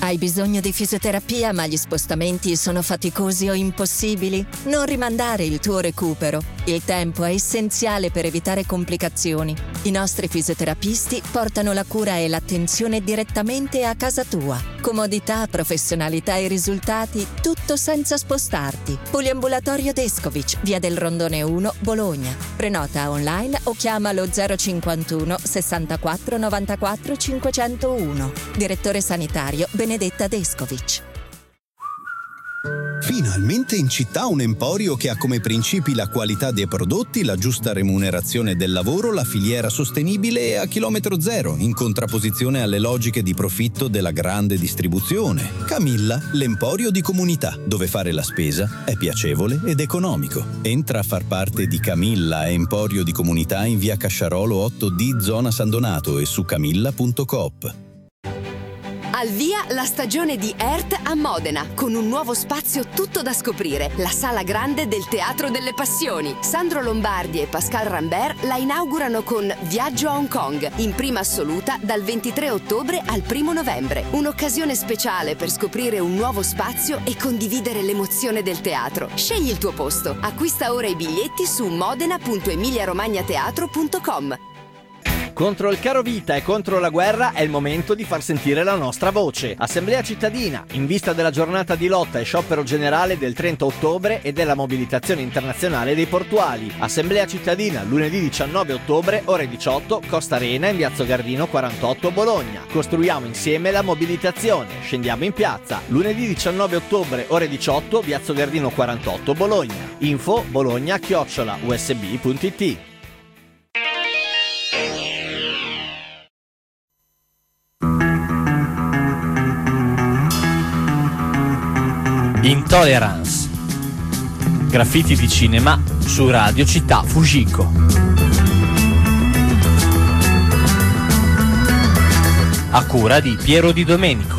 Hai bisogno di fisioterapia ma gli spostamenti sono faticosi o impossibili? Non rimandare il tuo recupero. Il tempo è essenziale per evitare complicazioni. I nostri fisioterapisti portano la cura e l'attenzione direttamente a casa tua. Comodità, professionalità e risultati, tutto senza spostarti. Poliambulatorio Descovich, via del Rondone 1, Bologna. Prenota online o chiama lo 051 64 94 501. Direttore sanitario Benedetta Descovich. Finalmente in città un emporio che ha come principi la qualità dei prodotti, la giusta remunerazione del lavoro, la filiera sostenibile e a chilometro zero, in contrapposizione alle logiche di profitto della grande distribuzione. Camilla, l'emporio di comunità, dove fare la spesa è piacevole ed economico. Entra a far parte di Camilla, emporio di comunità in via Casciarolo 8D, zona San Donato e su camilla.coop. Al via la stagione di Earth a Modena, con un nuovo spazio tutto da scoprire, la Sala Grande del Teatro delle Passioni. Sandro Lombardi e Pascal Rambert la inaugurano con Viaggio a Hong Kong, in prima assoluta dal 23 ottobre al 1 novembre. Un'occasione speciale per scoprire un nuovo spazio e condividere l'emozione del teatro. Scegli il tuo posto. Acquista ora i biglietti su modena.emiliaromagnateatro.com. Contro il caro vita e contro la guerra è il momento di far sentire la nostra voce. Assemblea cittadina, in vista della giornata di lotta e sciopero generale del 30 ottobre e della mobilitazione internazionale dei portuali. Assemblea cittadina, lunedì 19 ottobre, ore 18, Costa Arena, in Piazza Gardino 48, Bologna. Costruiamo insieme la mobilitazione. Scendiamo in piazza. Lunedì 19 ottobre, ore 18, Piazza Gardino 48, Bologna. Info bologna@usb.it. Intolerance. Graffiti di cinema su Radio Città Fujiko. A cura di Piero Di Domenico.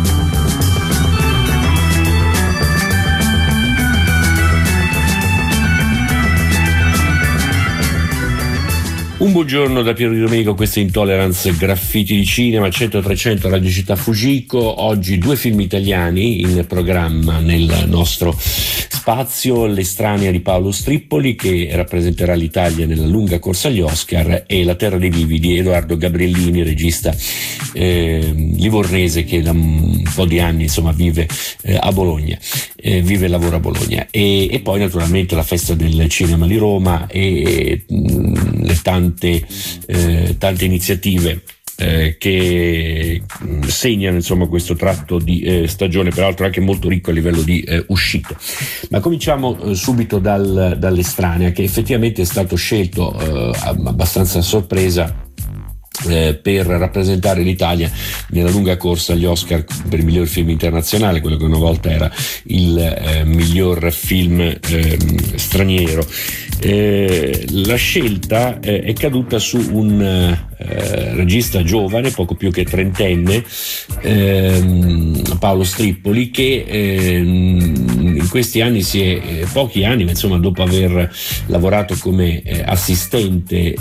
Un buongiorno da Piero Di Domenico, questo è Intolerance, graffiti di cinema, 100-300 Radio Città Fujiko. Oggi 2 film italiani in programma nel nostro spazio: L'estranea di Paolo Strippoli, che rappresenterà l'Italia nella lunga corsa agli Oscar, e La terra dei vivi di Edoardo Gabriellini, regista livornese che da un po' di anni vive a Bologna, vive e lavora a Bologna. E poi naturalmente la festa del cinema di Roma e le tante iniziative che segnano questo tratto di stagione, peraltro anche molto ricco a livello di uscite. Ma cominciamo subito dall'estranea, che effettivamente è stato scelto abbastanza a sorpresa per rappresentare l'Italia nella lunga corsa agli Oscar per il miglior film internazionale, quello che una volta era il miglior film straniero. La scelta è caduta su un regista giovane, poco più che trentenne, Paolo Strippoli, che in questi anni pochi anni, dopo aver lavorato come assistente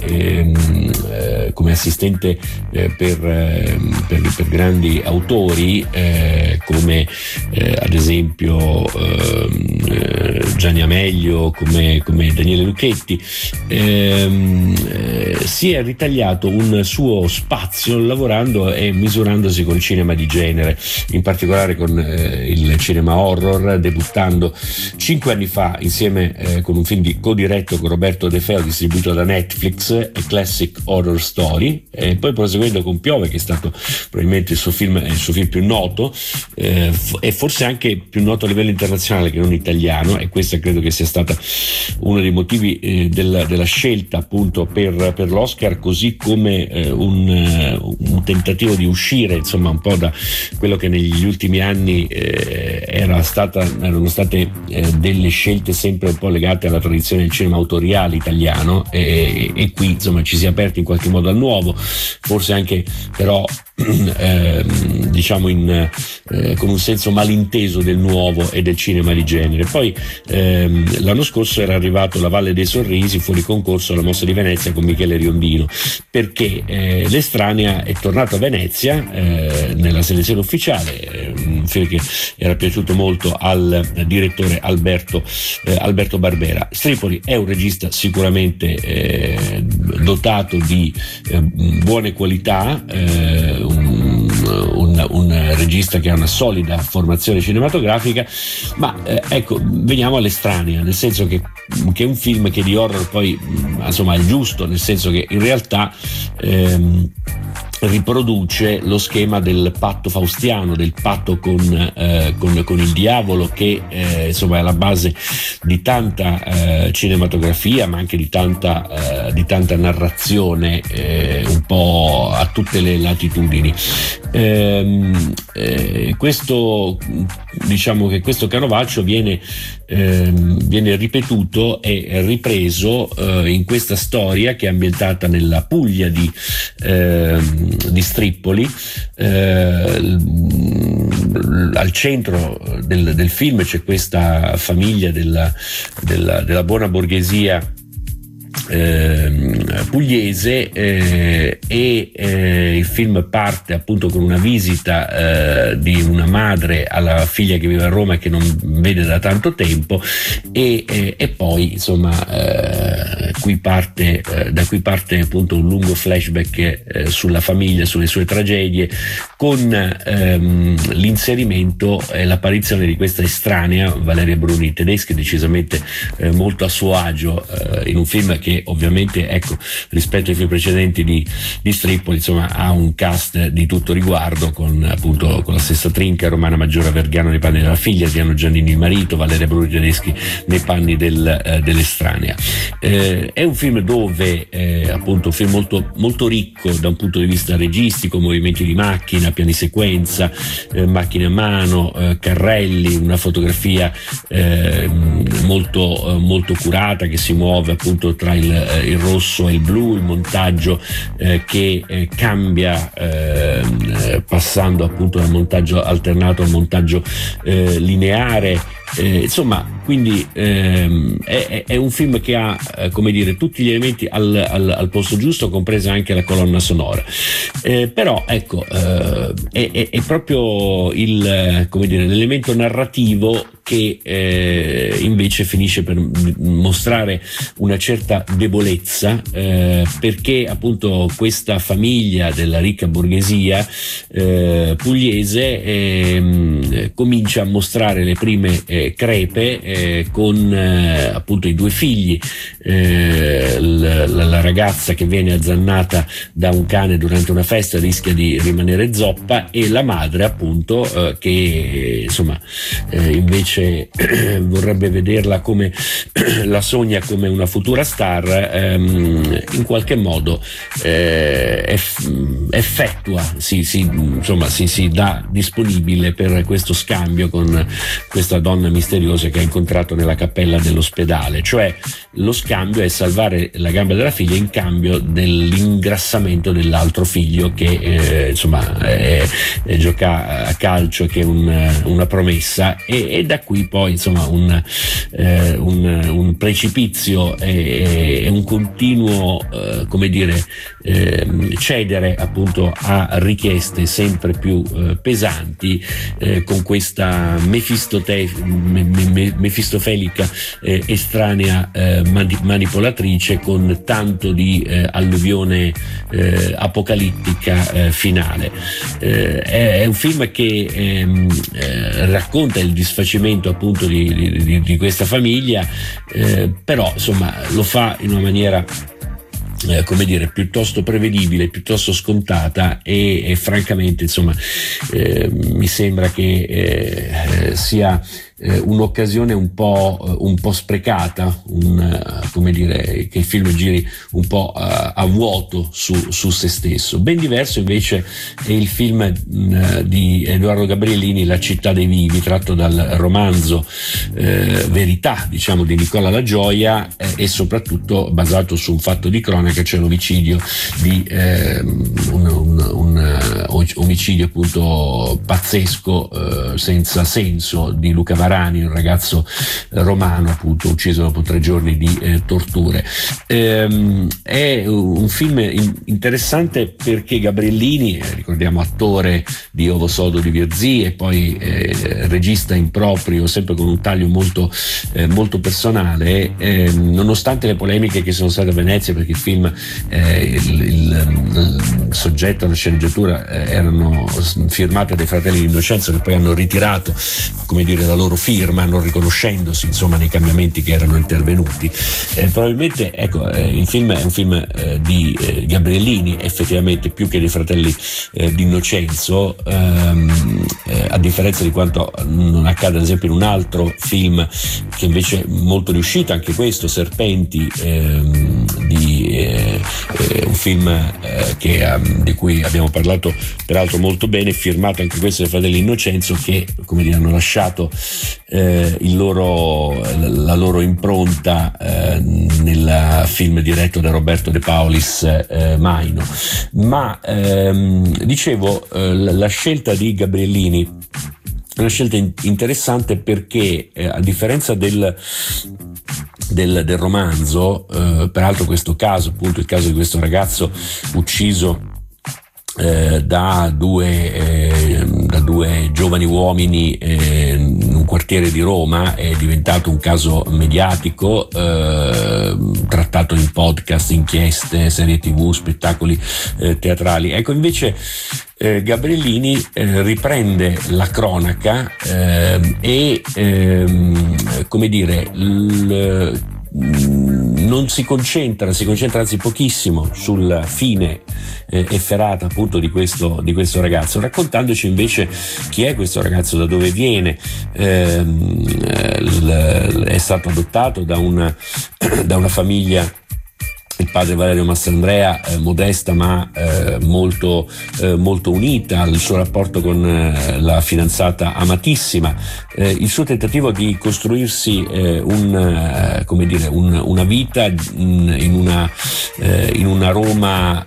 per grandi autori come ad esempio Gianni Amelio, come Daniele Lucchetti, si è ritagliato un suo spazio lavorando e misurandosi col cinema di genere, in particolare con il cinema horror, debuttando 5 anni fa insieme con un film co-diretto con Roberto De Feo, distribuito da Netflix, A Classic Horror Story, e poi proseguendo con Piove, che è stato probabilmente il suo film più noto, e forse anche più noto a livello internazionale che non italiano, e questa credo che sia stata uno dei motivi della scelta appunto per l'Oscar, così come un tentativo di uscire un po' da quello che negli ultimi anni erano state delle scelte sempre un po' legate alla tradizione del cinema autoriale italiano, e qui ci si è aperti in qualche modo al nuovo, forse anche però con un senso malinteso del nuovo e del cinema di genere. Poi l'anno scorso era arrivato La Valle dei Sorrisi, fuori concorso alla Mostra di Venezia con Michele Riondino, perché L'estranea è tornato a Venezia nella selezione ufficiale, un film che era piaciuto molto al direttore Alberto Barbera. Stripoli è un regista sicuramente dotato di buone qualità, un regista che ha una solida formazione cinematografica, ma ecco, veniamo all'estranea, nel senso che è un film che di horror poi insomma è giusto, nel senso che in realtà riproduce lo schema del patto faustiano, del patto con il diavolo, che insomma è alla base di tanta cinematografia, ma anche di tanta narrazione un po' a tutte le latitudini. Questo, diciamo che questo canovaccio viene ripetuto e ripreso in questa storia che è ambientata nella Puglia di Stripoli. Al centro del film c'è questa famiglia della buona borghesia pugliese, e il film parte appunto con una visita di una madre alla figlia che vive a Roma e che non vede da tanto tempo, e poi insomma da qui parte appunto un lungo flashback sulla famiglia, sulle sue tragedie, con l'inserimento e l'apparizione di questa estranea Valeria Bruni Tedeschi, decisamente molto a suo agio in un film che ovviamente, ecco, rispetto ai film precedenti di Stripoli, insomma, ha un cast di tutto riguardo, con la stessa trinca: Romana Maggiore Vergano nei panni della figlia, Adriano Giannini il marito, Valeria Bruni Tedeschi nei panni dell'estranea. È un film dove appunto un film molto, molto ricco da un punto di vista registico, movimenti di macchina, piani sequenza, macchine a mano, carrelli, una fotografia molto, molto curata, che si muove appunto tra il rosso e il blu, il montaggio che cambia passando appunto dal montaggio alternato al montaggio lineare. Insomma, quindi è un film che ha come dire tutti gli elementi al posto giusto, compresa anche la colonna sonora, però ecco, è proprio l'elemento narrativo che invece finisce per mostrare una certa debolezza, perché appunto questa famiglia della ricca borghesia pugliese comincia a mostrare le prime crepe, con appunto i due figli, la ragazza che viene azzannata da un cane durante una festa, rischia di rimanere zoppa, e la madre appunto che insomma invece vorrebbe vederla come la sogna come una futura star, in qualche modo effettua, si dà disponibile per questo scambio con questa donna misteriosa che ha incontrato nella cappella dell'ospedale. Cioè, lo scambio è salvare la gamba della figlia in cambio dell'ingrassamento dell'altro figlio, che gioca a calcio, che è una promessa, e da qui poi insomma un precipizio e un continuo cedere appunto a richieste sempre più pesanti, con questa mefistofelica estranea manipolatrice, con tanto di alluvione apocalittica finale. È un film che racconta il disfacimento appunto di questa famiglia, però insomma lo fa in una maniera piuttosto prevedibile, piuttosto scontata, e francamente insomma mi sembra che sia un'occasione un po' sprecata, che il film giri un po' a vuoto su se stesso. Ben diverso invece è il film di Edoardo Gabriellini, La città dei vivi, tratto dal romanzo Verità, diciamo, di Nicola La Gioia, e soprattutto basato su un fatto di cronaca, cioè l'omicidio di un omicidio appunto pazzesco, senza senso, di Luca Varani, Varani, un ragazzo romano appunto ucciso dopo 3 giorni di torture. È un film interessante perché Gabriellini, ricordiamo attore di Ovo Sodo di Virzì e poi regista in proprio, sempre con un taglio molto personale, nonostante le polemiche che sono state a Venezia, perché il film, il soggetto, la sceneggiatura erano firmate dai fratelli di Innocenzo, che poi hanno ritirato, come dire, la loro firma, non riconoscendosi insomma nei cambiamenti che erano intervenuti. Probabilmente ecco, il film è un film di Gabriellini, effettivamente, più che dei fratelli di Innocenzo, a differenza di quanto non accade ad esempio in un altro film che invece è molto riuscito, anche questo, Serpenti, un film di cui abbiamo parlato peraltro molto bene, firmato anche questo dai fratelli Innocenzo, che, come dire, hanno lasciato la loro impronta nel film diretto da Roberto De Paulis, Maino. Ma dicevo, la scelta di Gabriellini è una scelta interessante perché a differenza del romanzo, peraltro questo caso, appunto il caso di questo ragazzo ucciso da due giovani uomini in un quartiere di Roma, è diventato un caso mediatico, trattato in podcast, inchieste, serie TV, spettacoli teatrali. Ecco, invece Gabriellini riprende la cronaca e come dire, non si concentra anzi pochissimo sulla fine efferata appunto di questo ragazzo, raccontandoci invece chi è questo ragazzo, da dove viene. È stato adottato da una famiglia, il padre Valerio Mastrandrea, modesta ma molto unita, il suo rapporto con la fidanzata amatissima, il suo tentativo di costruirsi una vita in una Roma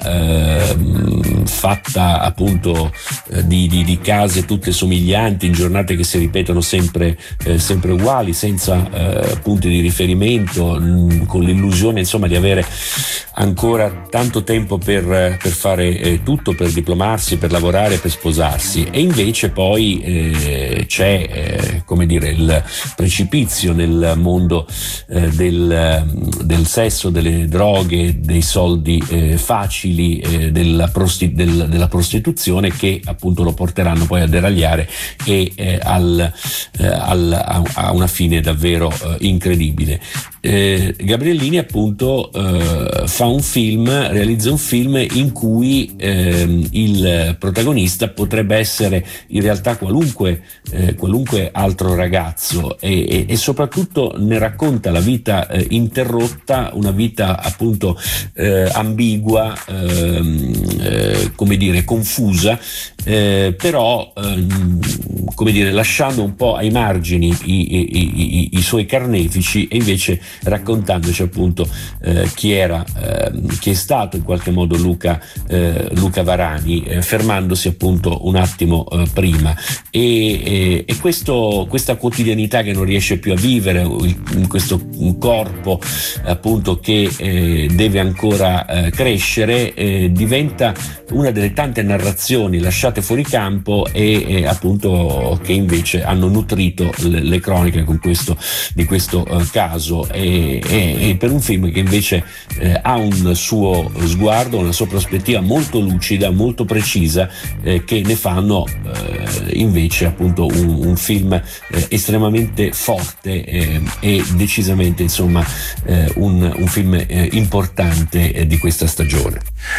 fatta appunto di case tutte somiglianti, in giornate che si ripetono sempre uguali, senza punti di riferimento, con l'illusione insomma di avere ancora tanto tempo per fare tutto, per diplomarsi, per lavorare, per sposarsi. E invece poi c'è come dire il precipizio nel mondo del sesso, delle droghe, dei soldi facili, della prostituzione, che appunto lo porteranno poi a deragliare e a una fine davvero incredibile. Gabriellini appunto realizza un film in cui il protagonista potrebbe essere in realtà qualunque altro ragazzo, e soprattutto ne racconta la vita interrotta, una vita appunto ambigua, come dire confusa, però come dire lasciando un po' ai margini i suoi carnefici, e invece raccontandoci appunto chi è stato in qualche modo Luca Varani, fermandosi appunto un attimo prima, e questa quotidianità che non riesce più a vivere, in questo corpo appunto che deve ancora crescere, diventa una delle tante narrazioni lasciate fuori campo e appunto che invece hanno nutrito le croniche di questo caso, e per un film che invece ha un suo sguardo, una sua prospettiva molto lucida, molto precisa, che ne fanno invece appunto un film estremamente forte e decisamente insomma un film importante di questa stagione.